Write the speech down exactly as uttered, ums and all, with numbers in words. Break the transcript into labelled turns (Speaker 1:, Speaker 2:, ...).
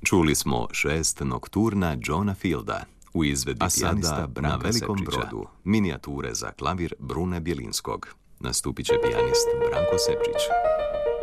Speaker 1: Čuli smo šest nokturna Johna Fielda u izvedbi pijanista Branka na velikom Sepčića. Brodu, minijature za klavir Brune Bjelinskog. Nastupit će pijanist Branko Sepčić.